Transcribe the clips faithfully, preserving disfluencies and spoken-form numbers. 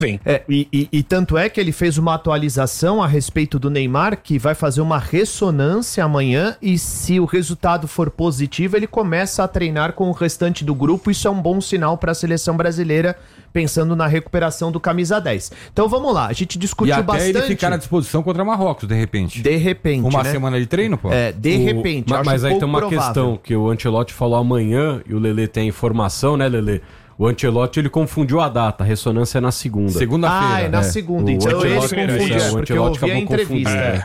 É, e, e, e tanto é que ele fez uma atualização a respeito do Neymar, que vai fazer uma ressonância amanhã, e se o resultado for positivo, ele começa a treinar com o restante do grupo. Isso é um bom sinal para a seleção brasileira, pensando na recuperação do camisa dez. Então vamos lá, a gente discutiu e até bastante. ele ficar à disposição contra Marrocos, de repente. De repente, Uma né? semana de treino, pô? É, de O- repente. ma- acho Mas aí pouco tem uma provável. questão que o Ancelotti falou amanhã e o Lelê tem informação, né, Lelê? O Ancelotti, ele confundiu a data, a ressonância é na segunda. Segunda-feira. Ah, é na é. segunda. O Então ele Ancelotti- confundiu, é, o porque eu Ancelotti ouvi a acabou entrevista. confundindo,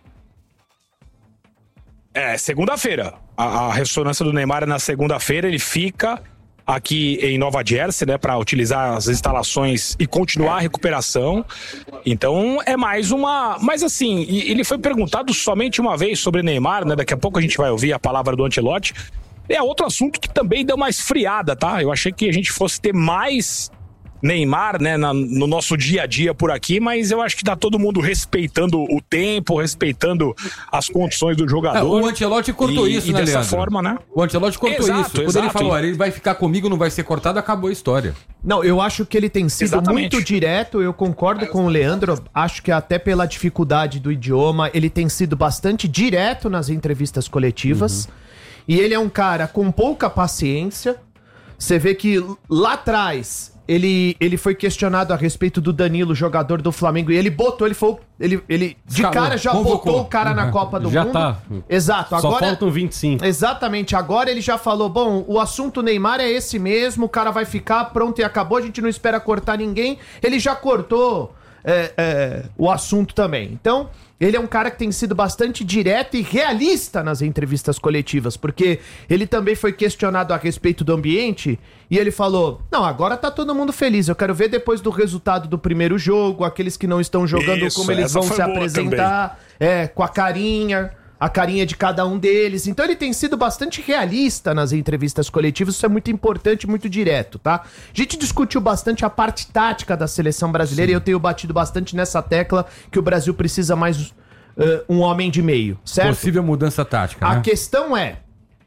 É. É, segunda-feira. A, a ressonância do Neymar é na segunda-feira. Ele fica aqui em Nova Jersey, né, para utilizar as instalações e continuar a recuperação. Então é mais uma. Mas assim, e- ele foi perguntado somente uma vez sobre Neymar, né? Daqui a pouco a gente vai ouvir a palavra do Ancelotti. É outro assunto que também deu uma esfriada, tá? Eu achei que a gente fosse ter mais Neymar, né, na- no nosso dia a dia por aqui, mas eu acho que tá todo mundo respeitando o tempo, respeitando as condições do É, jogador. o Ancelotti cortou E- isso, e né, dessa Leandro? forma, né? O Ancelotti cortou Exato, isso. Quando ele exato. falou, olha, ele vai ficar comigo, não vai ser cortado, acabou a história. Não, eu acho que ele tem sido Exatamente. muito direto, eu concordo com o Leandro, acho que até pela dificuldade do idioma, ele tem sido bastante direto nas entrevistas coletivas, e ele é um cara com pouca paciência. Você vê que lá atrás ele, ele foi questionado a respeito do Danilo, jogador do Flamengo, e ele botou, ele foi, ele, ele de Escalou, cara já convocou. botou o cara na Copa do Já Mundo. tá. Exato, Só agora faltam vinte e cinco. Exatamente, agora ele já falou, bom, o assunto Neymar é esse mesmo, o cara vai ficar, pronto e acabou, a gente não espera cortar ninguém, ele já cortou é, é, o assunto também. Então, ele é um cara que tem sido bastante direto e realista nas entrevistas coletivas, porque ele também foi questionado a respeito do ambiente e ele falou, não, agora tá todo mundo feliz, eu quero ver depois do resultado do primeiro jogo, aqueles que não estão jogando, Isso, como eles essa vão foi se boa apresentar, é, com a carinha... a carinha de cada um deles. Então ele tem sido bastante realista nas entrevistas coletivas, isso é muito importante, muito direto, tá? A gente discutiu bastante a parte tática da seleção brasileira. Sim. E eu tenho batido bastante nessa tecla que o Brasil precisa mais uh, um homem de meio, certo? Possível mudança tática, A né? questão é,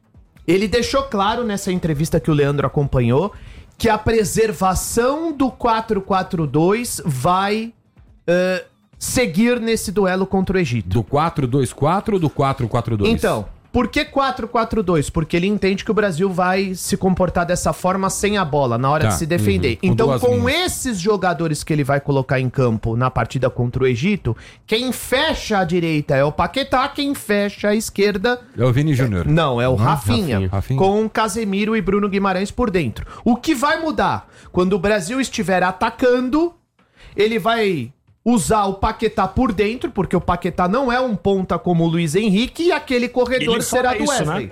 ele deixou claro nessa entrevista que o Leandro acompanhou, que a preservação do quatro quatro dois vai... Uh, seguir nesse duelo contra o Egito. Do quatro dois quatro ou do quatro quatro dois? Então, por que quatro quatro dois? Porque ele entende que o Brasil vai se comportar dessa forma sem a bola, na hora Tá, de se defender. uhum, com Então, duas com linhas. esses jogadores que ele vai colocar em campo na partida contra o Egito, quem fecha a direita é o Paquetá, quem fecha a esquerda... É o Vini Júnior. Não, é o Rafinha, Rafinha, Rafinha. com Casemiro e Bruno Guimarães por dentro. O que vai mudar? Quando o Brasil estiver atacando, ele vai... usar o Paquetá por dentro, porque o Paquetá não é um ponta como o Luiz Henrique, e aquele corredor Ele será fala do isso, Wesley. né?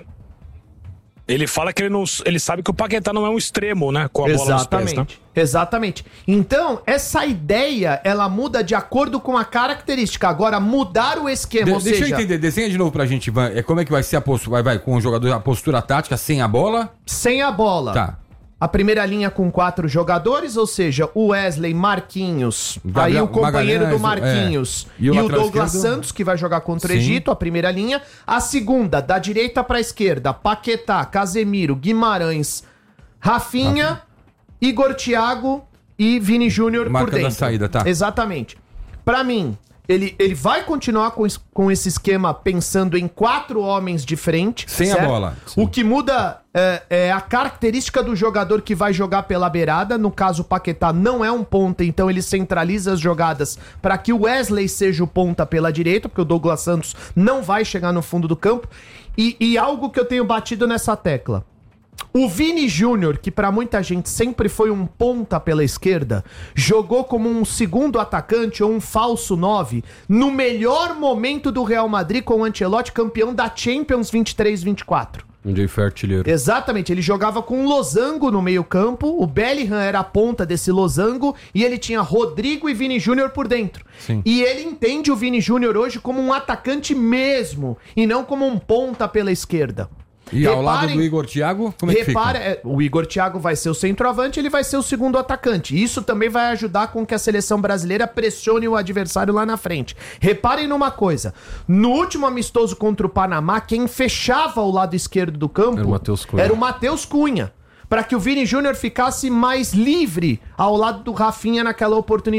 Ele fala que ele, não, ele sabe que o Paquetá não é um extremo, né? Com a bola nos pés, né? Exatamente, exatamente. Então, essa ideia, ela muda de acordo com a característica. Agora, mudar o esquema, De- ou deixa seja, eu entender, desenha de novo pra gente, Ivan. É, como é que vai ser a postura? Vai, vai, com o jogador, a postura tática sem a bola? sem a bola. Tá. A primeira linha com quatro jogadores, ou seja, o Wesley, Marquinhos, Gabriel- aí o companheiro Magalhães, do Marquinhos é. E e o o, lateral Douglas esquerdo? Santos, que vai jogar contra o Sim. Egito, a primeira linha. A segunda, da direita pra esquerda, Paquetá, Casemiro, Guimarães, Rafinha, Igor Thiago e Vini Júnior por Marcando dentro. a saída, tá. Exatamente. Pra mim, ele, ele vai continuar com, es- com esse esquema pensando em quatro homens de frente. Sem a certo? bola. Sim. O que muda é, é a característica do jogador que vai jogar pela beirada. No caso, o Paquetá não é um ponta, então ele centraliza as jogadas para que o Wesley seja o ponta pela direita, porque o Douglas Santos não vai chegar no fundo do campo. E, e algo que eu tenho batido nessa tecla. O Vini Júnior, que pra muita gente sempre foi um ponta pela esquerda, jogou como um segundo atacante ou um falso nove no melhor momento do Real Madrid com o Ancelotti, campeão da Champions vinte e três vinte e quatro. Onde ele foi artilheiro. Exatamente, ele jogava com um losango no meio campo, o Bellingham era a ponta desse losango e ele tinha Rodrigo e Vini Júnior por dentro. Sim. E ele entende o Vini Júnior hoje como um atacante mesmo e não como um ponta pela esquerda. E ao lado Reparem- do Igor Thiago, como é que Repara, fica? é, o Igor Thiago vai ser o centroavante, ele vai ser o segundo atacante. Isso também vai ajudar com que a seleção brasileira pressione o adversário lá na frente. Reparem numa coisa, no último amistoso contra o Panamá, quem fechava o lado esquerdo do campo Era o Matheus Cunha. era o Matheus Cunha. para que o Vini Júnior ficasse mais livre ao lado do Rafinha naquela oportunidade.